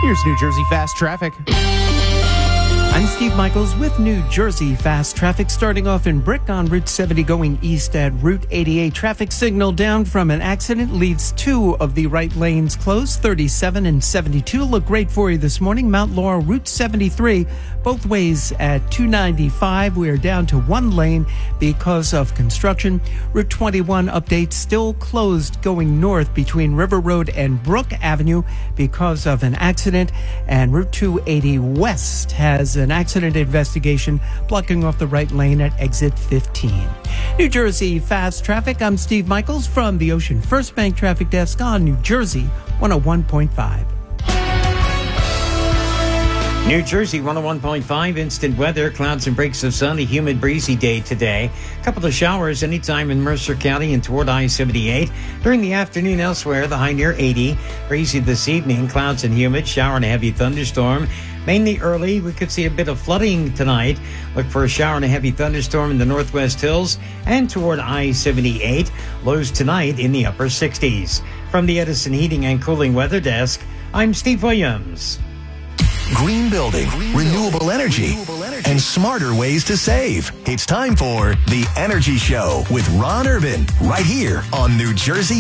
Here's New Jersey Fast Traffic. I'm Steve Michaels with New Jersey Fast Traffic. Starting off in Brick on Route 70 going east at Route 88. Traffic signal down from an accident leaves two of the right lanes closed. 37 and 72 look great for you this morning. Mount Laurel Route 73 both ways at 295. We are down to one lane because of construction. Route 21 update still closed going north between River Road and Brook Avenue because of an accident. And Route 280 West has an accident investigation blocking off the right lane at exit 15. New Jersey Fast Traffic. I'm Steve Michaels from the Ocean First Bank Traffic Desk on New Jersey 101.5. New Jersey 101.5 instant weather, clouds and breaks of sun, a humid breezy day today. A couple of showers anytime in Mercer County and toward I-78. During the afternoon elsewhere, the high near 80. Breezy this evening, clouds and humid, shower and a heavy thunderstorm. Mainly early, we could see a bit of flooding tonight. Look for a shower and a heavy thunderstorm in the Northwest Hills and toward I-78. Lows tonight in the upper 60s. From the Edison Heating and Cooling Weather Desk, I'm Steve Williams. Green building, renewable energy, and smarter ways to save. It's time for The Energy Show with Ron Urban, right here on New Jersey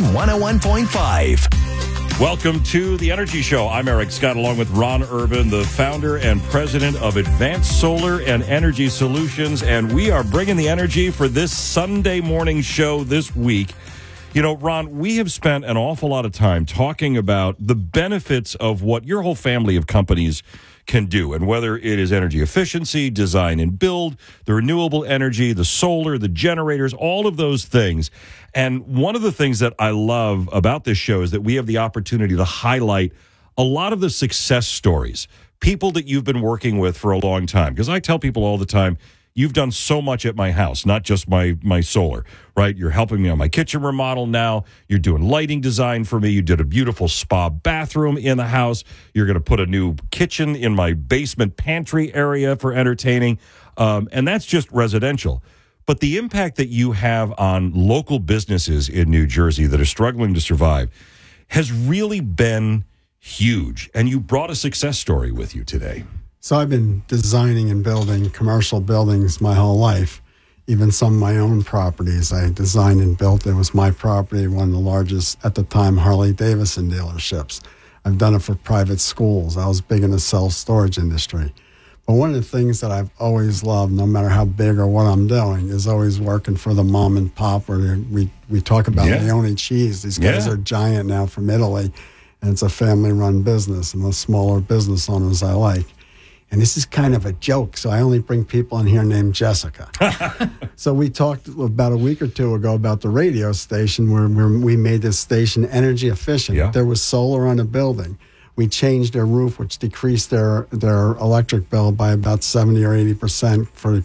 101.5. Welcome to The Energy Show. I'm Eric Scott, along with Ron Urban, the founder and president of Advanced Solar and Energy Solutions, and we are bringing the energy for this Sunday morning show this week. You know, Ron, we have spent an awful lot of time talking about the benefits of what your whole family of companies can do, and whether it is energy efficiency, design and build, the renewable energy, the solar, the generators, all of those things. And one of the things that I love about this show is that we have the opportunity to highlight a lot of the success stories, people that you've been working with for a long time. Because I tell people all the time, you've done so much at my house, not just my solar, right? You're helping me on my kitchen remodel now. You're doing lighting design for me. You did a beautiful spa bathroom in the house. You're going to put a new kitchen in my basement pantry area for entertaining. And that's just residential. But the impact that you have on local businesses in New Jersey that are struggling to survive has really been huge. And you brought a success story with you today. So I've been designing and building commercial buildings my whole life, even some of my own properties. I designed and built. It was my property, one of the largest, at the time, Harley-Davidson dealerships. I've done it for private schools. I was big in the self-storage industry. But one of the things that I've always loved, no matter how big or what I'm doing, is always working for the mom and pop. Where we talk about Leone Cheese. These guys are giant now from Italy, and it's a family-run business, and the smaller business owners I like. And this is kind of a joke, so I only bring people in here named Jessica. So we talked about a week or two ago about the radio station where we made this station energy efficient. Yeah. There was solar on the building. We changed their roof, which decreased their electric bill by about 70 or 80% for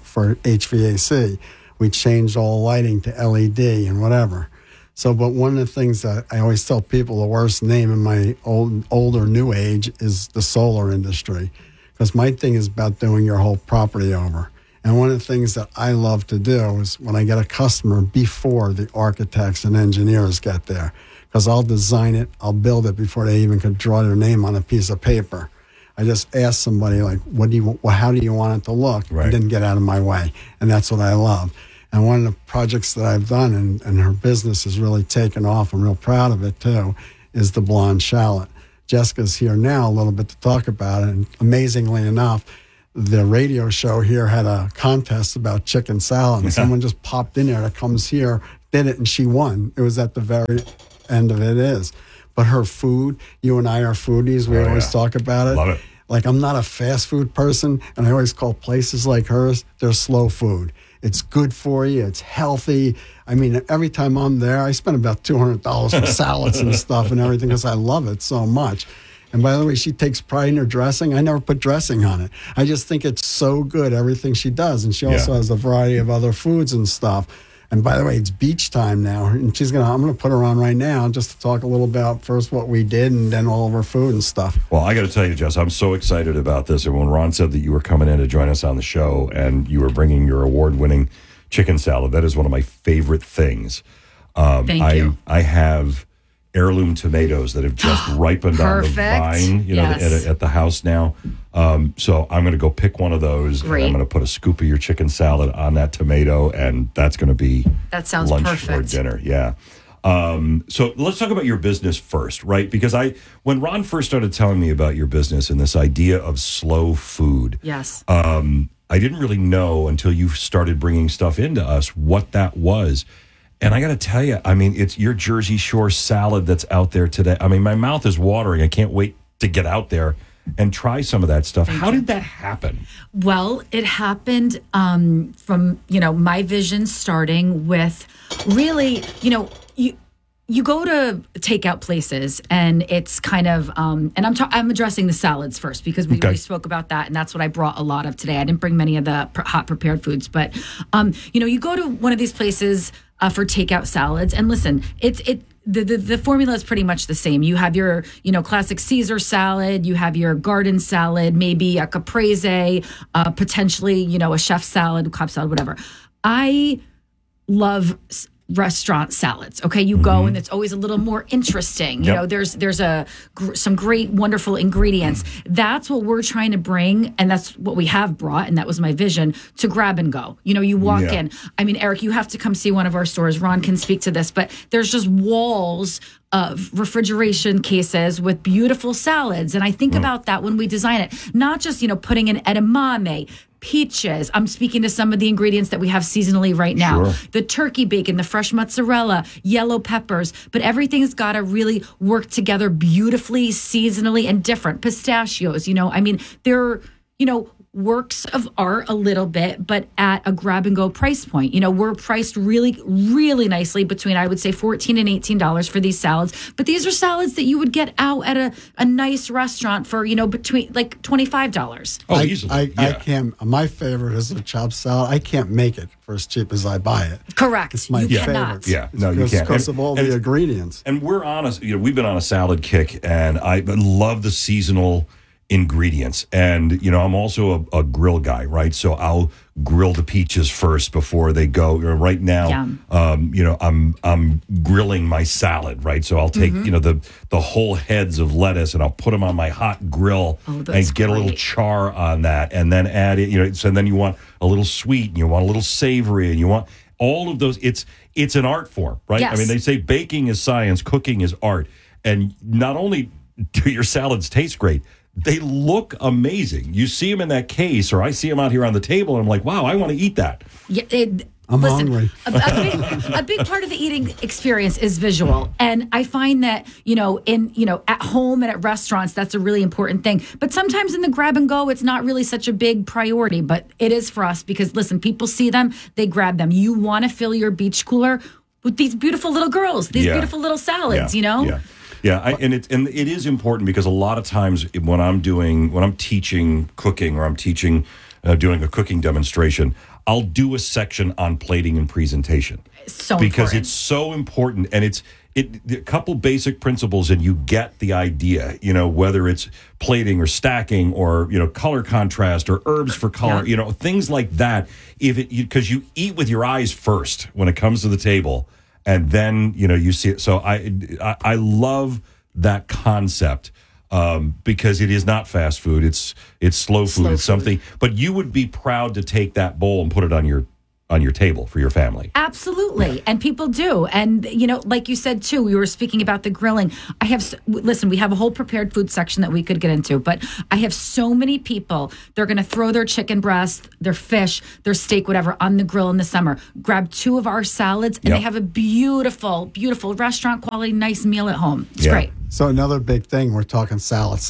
HVAC. We changed all lighting to LED and whatever. So, but one of the things that I always tell people, the worst name in my old or new age is the solar industry. Because my thing is about doing your whole property over. And one of the things that I love to do is when I get a customer before the architects and engineers get there. Because I'll design it, I'll build it before they even could draw their name on a piece of paper. I just ask somebody, like, how do you want it to look? Right. And then get out of my way. And that's what I love. And one of the projects that I've done, and her business has really taken off, I'm real proud of it too, is the Blonde Shallot. Jessica's here now a little bit to talk about it. And amazingly enough, the radio show here had a contest about chicken salad. And someone just popped in there that comes here, did it, and she won. It was at the very end of it. But her food, you and I are foodies. We always talk about it. Love it. Like, I'm not a fast food person, and I always call places like hers, they're slow food. It's good for you. It's healthy. I mean, every time I'm there, I spend about $200 for salads and stuff and everything because I love it so much. And by the way, she takes pride in her dressing. I never put dressing on it. I just think it's so good, everything she does. And she also has a variety of other foods and stuff. And by the way, it's beach time now. And I'm going to put her on right now just to talk a little about first what we did and then all of our food and stuff. Well, I got to tell you, Jess, I'm so excited about this. And when Ron said that you were coming in to join us on the show and you were bringing your award-winning chicken salad, that is one of my favorite things. Thank you. I have heirloom tomatoes that have just ripened on the vine, at the house now. So I'm going to go pick one of those. Great. And I'm going to put a scoop of your chicken salad on that tomato, and that's going to be lunch perfect. or dinner. Yeah. So let's talk about your business first, right? Because when Ron first started telling me about your business and this idea of slow food, yes, I didn't really know until you started bringing stuff into us what that was. And I got to tell you, I mean, it's your Jersey Shore salad that's out there today. I mean, my mouth is watering. I can't wait to get out there and try some of that stuff. How did that happen? Well, it happened from, my vision starting with really, you go to takeout places and it's kind of, and I'm addressing the salads first because we spoke about that, and that's what I brought a lot of today. I didn't bring many of the hot prepared foods, but, you go to one of these places for takeout salads, and listen, the formula is pretty much the same. You have your, classic Caesar salad, you have your garden salad, maybe a caprese, potentially, a chef salad, Cobb salad, whatever. I love restaurant salads. Okay, you go and it's always a little more interesting. You know, there's some great, wonderful ingredients. That's what we're trying to bring, and that's what we have brought, and that was my vision, to grab and go. You walk in. I mean, Eric, you have to come see one of our stores. Ron can speak to this, but there's just walls of refrigeration cases with beautiful salads, and I think about that when we design it. Not just putting in edamame, peaches. I'm speaking to some of the ingredients that we have seasonally right now. Sure. The turkey bacon, the fresh mozzarella, yellow peppers, but everything's got to really work together beautifully, seasonally, and different. Pistachios, I mean, they're, works of art a little bit, but at a grab and go price point. We're priced really, really nicely between, I would say, $14 and $18 for these salads. But these are salads that you would get out at a nice restaurant for, between like $25. Oh, easily. I can't. My favorite is a chopped salad. I can't make it for as cheap as I buy it. Correct. It's my favorite. Yeah, no, you can't. Because of all the ingredients. And we're honest, we've been on a salad kick, and I love the seasonal ingredients. And, I'm also a grill guy, right? So I'll grill the peaches first before they go. Right now, I'm grilling my salad, right? So I'll take, the whole heads of lettuce and I'll put them on my hot grill and get a little char on that, and then add it, so then you want a little sweet and you want a little savory and you want all of those. It's an art form, right? Yes. I mean, they say baking is science, cooking is art. And not only do your salads taste great, they look amazing. You see them in that case, or I see them out here on the table, and I'm like, wow, I want to eat that. Yeah, I'm hungry. A big part of the eating experience is visual. And I find that, at home and at restaurants, that's a really important thing. But sometimes in the grab and go, it's not really such a big priority, but it is for us because, listen, people see them, they grab them. You want to fill your beach cooler with these beautiful little girls, these beautiful little salads, Yeah, and it is important because a lot of times when I'm teaching cooking, or I'm teaching doing a cooking demonstration, I'll do a section on plating and presentation. Because it's so important, and a couple basic principles, and you get the idea. Whether it's plating or stacking, or color contrast, or herbs for color, things like that. Because you eat with your eyes first when it comes to the table. And then, you see it. So I love that concept because it is not fast food. It's slow food. It's something. But you would be proud to take that bowl and put it on your table for your family. Absolutely. And people do. And, like you said, too, we were speaking about the grilling. We have a whole prepared food section that we could get into, but I have so many people, they're going to throw their chicken breast, their fish, their steak, whatever, on the grill in the summer, grab 2 of our salads, and they have a beautiful, beautiful restaurant quality, nice meal at home. It's great. So another big thing, we're talking salad.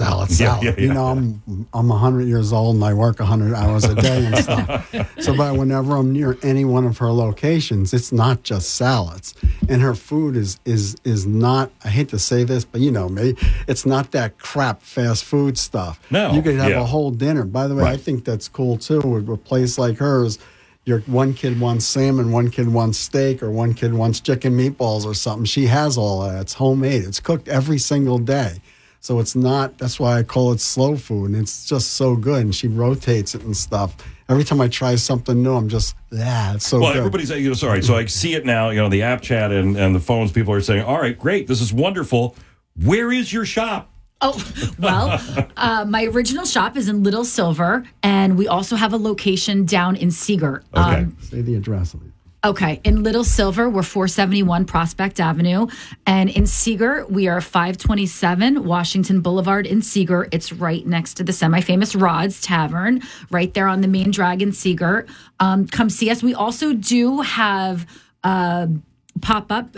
I'm 100 years old and I work 100 hours a day and stuff. So but whenever I'm near any one of her locations, it's not just salads. And her food is not, I hate to say this, but me, it's not that crap fast food stuff. No. You could have a whole dinner. By the way, I think that's cool too with a place like hers. One kid wants salmon, one kid wants steak, or one kid wants chicken meatballs or something. She has all that. It's homemade. It's cooked every single day. So it's not, that's why I call it slow food. And it's just so good. And she rotates it and stuff. Every time I try something new, I'm just, it's so good. Everybody's, sorry. So I see it now, the app chat and the phones, people are saying, all right, great. This is wonderful. Where is your shop? Oh, well, my original shop is in Little Silver, and we also have a location down in Seagirt. Okay. Say the address of it. Okay. In Little Silver, we're 471 Prospect Avenue. And in Seagirt, we are 527 Washington Boulevard in Seagirt. It's right next to the semi-famous Rod's Tavern, right there on the main drag in Seagirt. Come see us. We also do have pop-up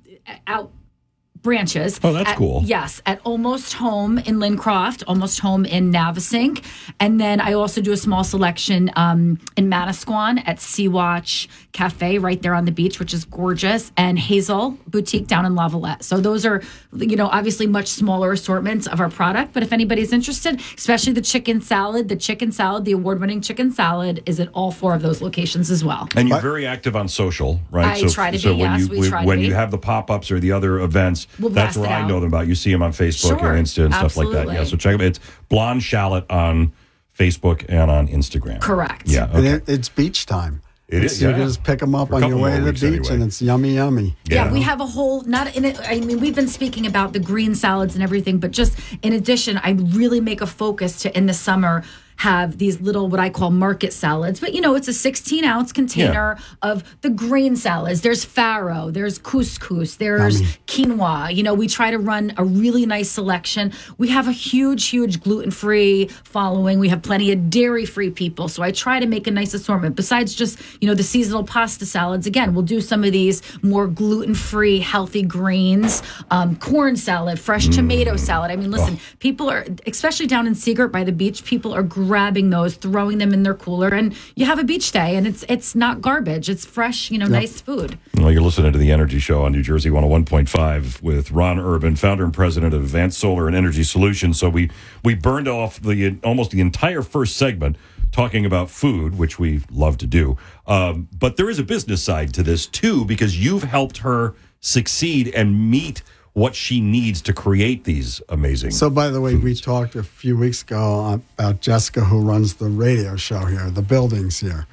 out branches. Oh, that's cool. Yes, at Almost Home in Lincroft, Almost Home in Navesink. And then I also do a small selection in Manasquan at Sea Watch Cafe right there on the beach, which is gorgeous, and Hazel Boutique down in Lavalette. So those are, obviously much smaller assortments of our product. But if anybody's interested, especially the chicken salad, the award-winning chicken salad is at all 4 of those locations as well. And you're very active on social, right? I try to be, yes, we try to be. When you have the pop-ups or the other events, that's where I know them about. You see them on Facebook and Insta and stuff like that. Yeah, so check them. It's Blonde Shallot on Facebook and on Instagram. Correct. Yeah, okay. And it's beach time. It is, You can just pick them up on your way to the beach, and it's yummy, yummy. Yeah, we have a whole, we've been speaking about the green salads and everything, but just in addition, I really make a focus to, in the summer, have these little, what I call market salads. But, it's a 16-ounce container of the green salads. There's farro, there's couscous, there's quinoa. We try to run a really nice selection. We have a huge, huge gluten-free following. We have plenty of dairy-free people. So I try to make a nice assortment. Besides just, the seasonal pasta salads, again, we'll do some of these more gluten-free, healthy greens, corn salad, fresh tomato salad. Listen, people are, especially down in Seagirt by the beach, people are grabbing those, throwing them in their cooler, and you have a beach day, and it's not garbage. It's fresh, nice food. Well, you're listening to The Energy Show on New Jersey 101.5 with Ron Urban, founder and president of Advanced Solar and Energy Solutions. So we burned off almost the entire first segment talking about food, which we love to do. But there is a business side to this, too, because you've helped her succeed and meet what she needs to create these amazing So, by the way, foods. we talked a few weeks ago about Jessica, who runs the radio show here, the buildings here.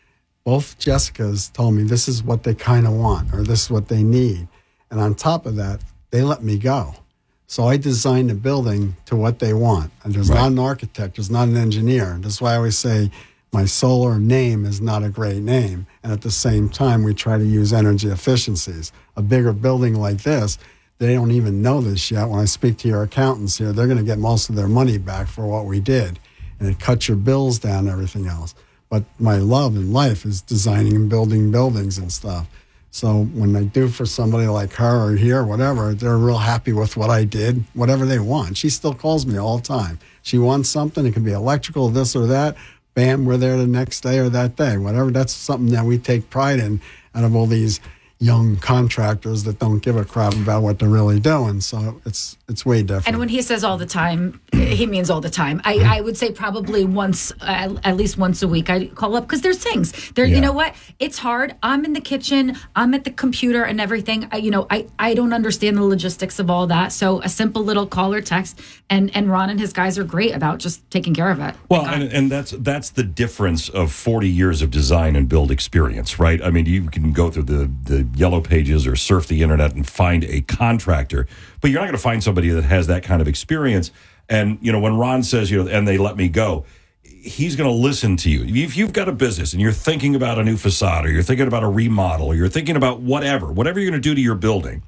Both Jessicas told me this is what they kind of want, or this is what they need. And on top of that, they let me go. So I designed the building to what they want. And there's not an architect, there's not an engineer. That's why I always say my solar name is not a great name. And at the same time, we try to use energy efficiencies. A bigger building like this, they don't even know this yet. When I speak to your accountants here, they're going to get most of their money back for what we did. And it cuts your bills down and everything else. But my love in life is designing and building buildings and stuff. So when I do for somebody like her or here, whatever, they're real happy with what I did, whatever they want. She still calls me all the time. She wants something. It can be electrical, this or that. Bam, we're there the next day or that day. Whatever. That's something that we take pride in out of all these young contractors that don't give a crap about what they're really doing. So it's way different. And when he says all the time, he means all the time. I would say probably once, at least once a week, I call up because there's things. You know what? It's hard. I'm in the kitchen. I'm at the computer and everything. I don't understand the logistics of all that. So a simple little call or text, and Ron and his guys are great about just taking care of it. Well, and that's the difference of 40 years of design and build experience, right? You can go through the yellow pages or surf the internet and find a contractor, but you're not going to find somebody that has that kind of experience. And, when Ron says, and they let me go, he's going to listen to you. If you've got a business and you're thinking about a new facade, or you're thinking about a remodel, or you're thinking about whatever you're going to do to your building,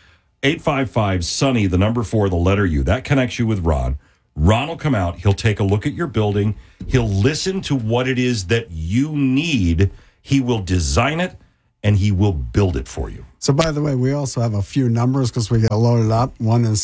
855-SUNNY, the number 4, the letter U, that connects you with Ron. Ron will come out. He'll take a look at your building. He'll listen to what it is that you need. He will design it, and he will build it for you. So, by the way, we also have a few numbers because we get loaded up. One is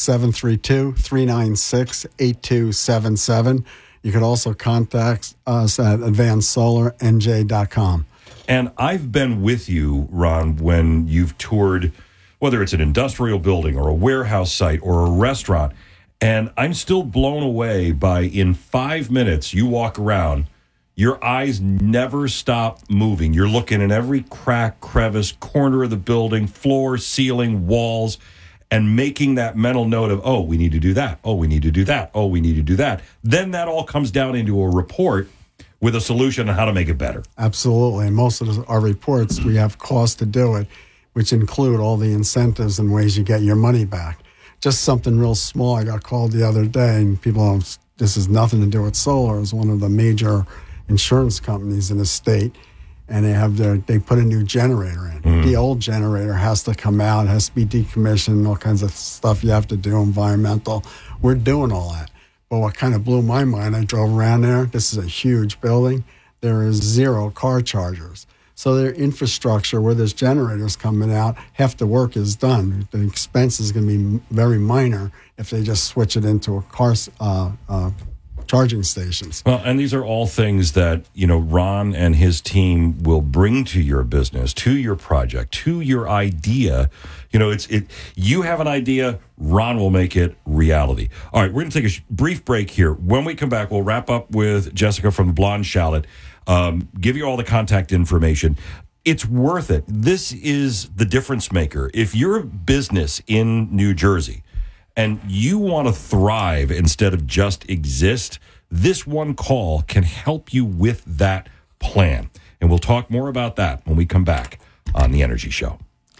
732-396-8277. You could also contact us at advancedsolarnj.com. And I've been with you, Ron, when you've toured, whether it's an industrial building or a warehouse site or a restaurant, and I'm still blown away by, in 5 minutes, you walk around, your eyes never stop moving. You're looking in every crack, crevice, corner of the building, floor, ceiling, walls, and making that mental note of, oh, we need to do that. Oh, we need to do that. Oh, we need to do that. Then that all comes down into a report with a solution on how to make it better. Absolutely. And most of our reports, we have costs to do it, which include all the incentives and ways you get your money back. Just something real small. I got called the other day, and people, this has nothing to do with solar. It's one of the major insurance companies in the state, and they put a new generator in. The old generator has to come out, has to be decommissioned, all kinds of stuff you have to do, environmental. We're doing all that. But what kind of blew my mind, I drove around there. This is a huge building. There is 0 car chargers. So their infrastructure, where there's generators coming out, half the work is done. The expense is going to be very minor if they just switch it into a car charging stations. Well, and these are all things that, Ron and his team will bring to your business, to your project, to your idea. You have an idea, Ron will make it reality. All right, we're going to take a brief break here. When we come back, we'll wrap up with Jessica from the Blonde Shallot, give you all the contact information. It's worth it. This is the difference maker. If you're a business in New Jersey and you want to thrive instead of just exist, this one call can help you with that plan. And we'll talk more about that when we come back on The Energy Show.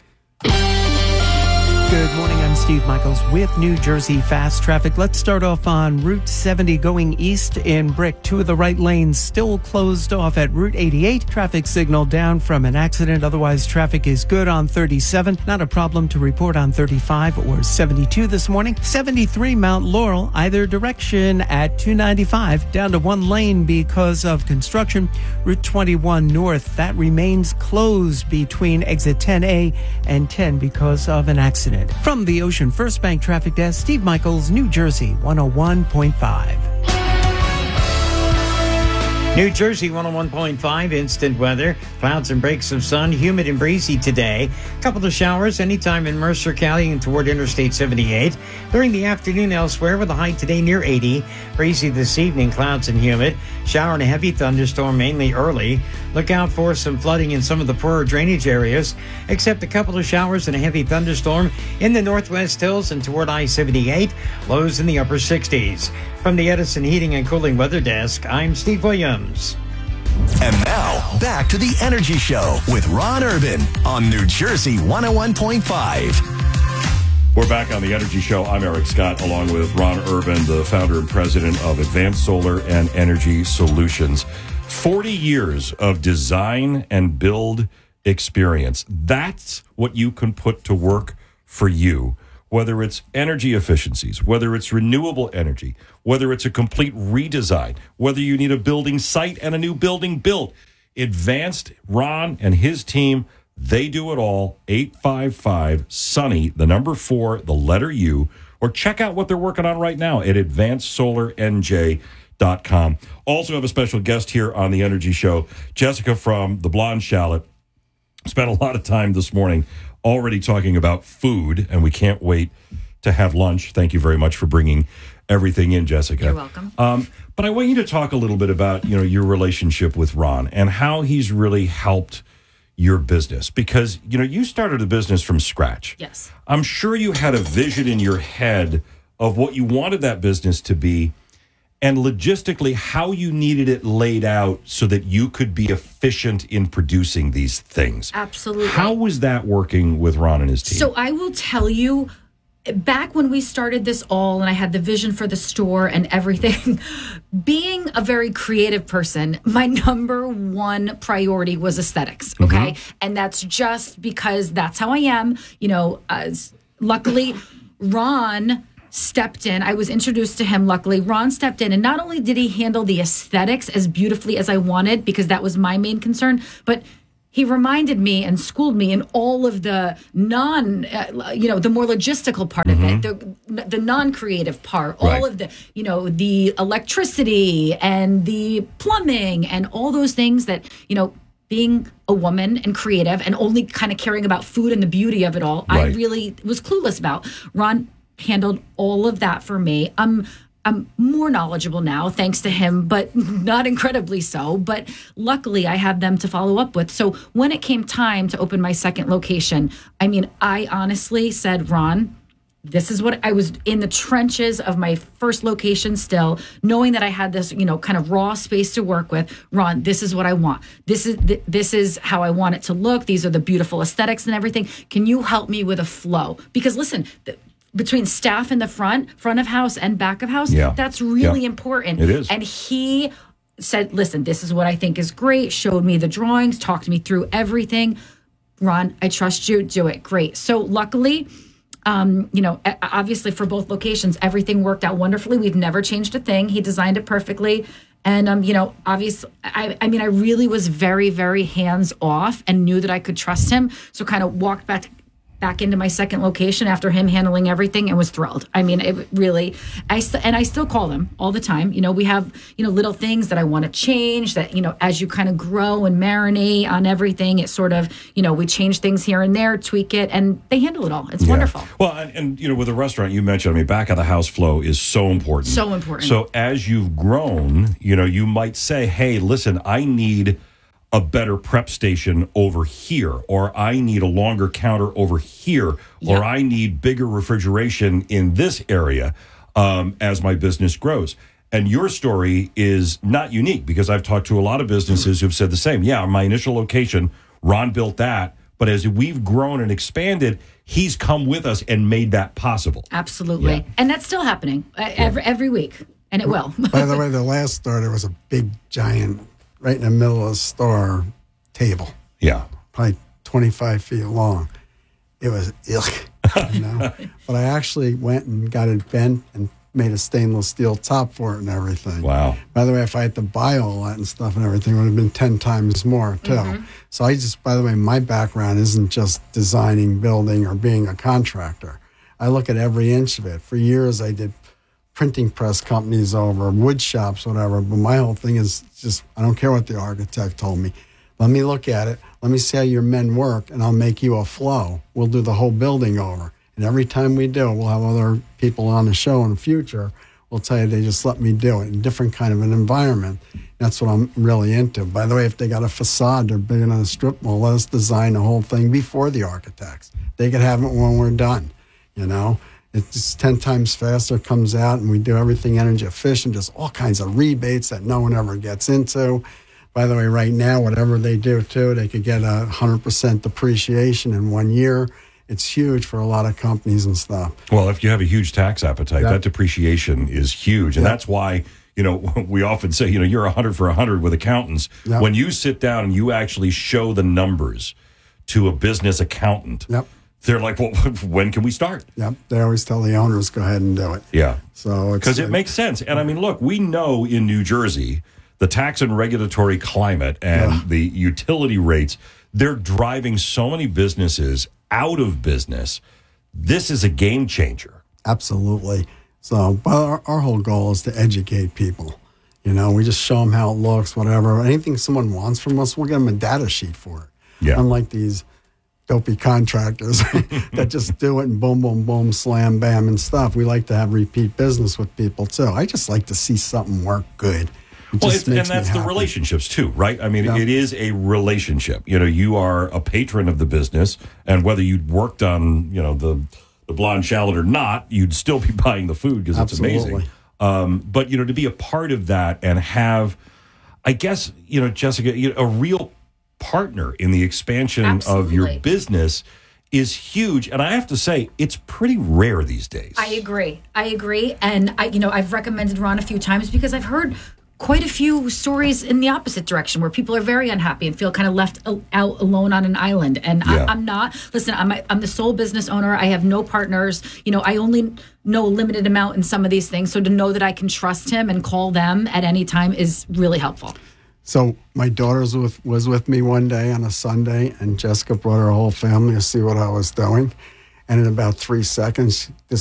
Good morning, I'm Steve Michaels with New Jersey Fast Traffic. Let's start off on Route 70 going east in Brick. 2 of the right lanes still closed off at Route 88. Traffic signal down from an accident. Otherwise, traffic is good on 37. Not a problem to report on 35 or 72 this morning. 73 Mount Laurel, either direction at 295. Down to 1 lane because of construction. Route 21 north, that remains closed between exit 10A and 10 because of an accident. From the Ocean First Bank Traffic Desk, Steve Michaels, New Jersey 101.5. New Jersey 101.5 instant weather. Clouds and breaks of sun, humid and breezy today. A couple of showers anytime in Mercer County and toward Interstate 78. During the afternoon elsewhere with a high today near 80. Breezy this evening, clouds and humid. Shower and a heavy thunderstorm mainly early. Look out for some flooding in some of the poorer drainage areas, except a couple of showers and a heavy thunderstorm in the northwest hills and toward I-78. Lows in the upper 60s. From the Edison Heating and Cooling Weather Desk, I'm Steve Williams. And now, back to the Energy Show with Ron Urban on New Jersey 101.5. We're back on the Energy Show. I'm Eric Scott, along with Ron Urban, the founder and president of Advanced Solar and Energy Solutions. 40 years of design and build experience. That's what you can put to work for you. Whether it's energy efficiencies, whether it's renewable energy, whether it's a complete redesign, whether you need a building site and a new building built. Advanced, Ron and his team, they do it all. 855-SUNNY, the number 4, the letter U, or check out what they're working on right now at advancedsolarnj.com. Also have a special guest here on the Energy Show, Jessica from the Blonde Shallot. Spent a lot of time this morning already talking about food, and we can't wait to have lunch. Thank you very much for bringing everything in, Jessica. You're welcome. But I want you to talk a little bit about, your relationship with Ron and how he's really helped your business, because, you started a business from scratch. Yes. I'm sure you had a vision in your head of what you wanted that business to be, and logistically how you needed it laid out so that you could be efficient in producing these things. Absolutely. How was that working with Ron and his team? So I will tell you, back when we started this all and I had the vision for the store and everything, being a very creative person, my number one priority was aesthetics, okay? And that's just because that's how I am. Luckily, Ron stepped in. I was introduced to him. Luckily, Ron stepped in, and not only did he handle the aesthetics as beautifully as I wanted, because that was my main concern, but he reminded me and schooled me in all of the the more logistical part of it, the non-creative part, all of the, the electricity and the plumbing and all those things that, being a woman and creative and only kind of caring about food and the beauty of it all, I really was clueless about. Ron handled all of that for me. I'm more knowledgeable now, thanks to him, but not incredibly so. But luckily, I have them to follow up with. So when it came time to open my second location, I honestly said, Ron, this is what I was in the trenches of my first location still, knowing that I had this, kind of raw space to work with. Ron, this is what I want. This is how I want it to look. These are the beautiful aesthetics and everything. Can you help me with a flow? Because listen, between staff in the front of house and back of house, that's really important. It is. And he said, listen, this is what I think is great, showed me the drawings, talked me through everything. Ron, I trust you, do it. Great. So luckily, obviously for both locations, everything worked out wonderfully. We've never changed a thing. He designed it perfectly. And, obviously, I really was very, very hands off and knew that I could trust him. So kind of walked back into my second location after him handling everything and was thrilled. I mean, it really, I still call them all the time. We have, little things that I want to change that, as you kind of grow and marinate on everything, it sort of, we change things here and there, tweak it, and they handle it all. It's wonderful. Well, and with a restaurant you mentioned, back of the house flow is so important. So important. So as you've grown, you might say, hey, listen, I need a better prep station over here, or I need a longer counter over here, or I need bigger refrigeration in this area as my business grows. And your story is not unique, because I've talked to a lot of businesses who've said the same. Yeah, my initial location, Ron built that, but as we've grown and expanded, he's come with us and made that possible. Absolutely. Yeah. And that's still happening every week, and it will. By the way, the last store, there was a big, giant, right in the middle of the store table. Yeah. Probably 25 feet long. It was But I actually went and got it bent and made a stainless steel top for it and everything. Wow. By the way, if I had to buy all that and stuff and everything, it would have been 10 times more, too. Mm-hmm. So by the way, my background isn't just designing, building, or being a contractor. I look at every inch of it. For years, I did printing press companies over, wood shops, whatever. But my whole thing is just, I don't care what the architect told me. Let me look at it. Let me see how your men work, and I'll make you a flow. We'll do the whole building over. And every time we do, we'll have other people on the show in the future. We'll tell you they just let me do it in a different kind of an environment. That's what I'm really into. By the way, if they got a facade, they're big on a strip mall, let us design the whole thing before the architects. They could have it when we're done, It's just 10 times faster, comes out, and we do everything energy efficient, just all kinds of rebates that no one ever gets into. By the way, right now, whatever they do, too, they could get 100% depreciation in 1 year. It's huge for a lot of companies and stuff. Well, if you have a huge tax appetite, that depreciation is huge. And that's why, we often say, you're 100 for 100 with accountants. Yep. When you sit down and you actually show the numbers to a business accountant, they're like, well, when can we start? Yep. They always tell the owners, go ahead and do it. Yeah. So because it makes sense. And look, we know in New Jersey, the tax and regulatory climate and the utility rates, they're driving so many businesses out of business. This is a game changer. Absolutely. So but our whole goal is to educate people. We just show them how it looks, whatever. Anything someone wants from us, we'll give them a data sheet for it. Yeah. Unlike these dopey contractors that just do it and boom, boom, boom, slam, bam, and stuff. We like to have repeat business with people, too. I just like to see something work good. And that's the relationships, too, right? It is a relationship. You are a patron of the business, and whether you'd worked on, the blonde shallot or not, you'd still be buying the food because it's amazing. But, to be a part of that and have, I guess, Jessica, a real partner in the expansion of your business is huge. And I have to say, it's pretty rare these days. I agree. And I've recommended Ron a few times because I've heard quite a few stories in the opposite direction where people are very unhappy and feel kind of left out alone on an island. And I'm not. Listen, I'm the sole business owner. I have no partners. I only know a limited amount in some of these things. So to know that I can trust him and call them at any time is really helpful. So my daughter was with me one day on a Sunday, and Jessica brought her whole family to see what I was doing. And in about 3 seconds, this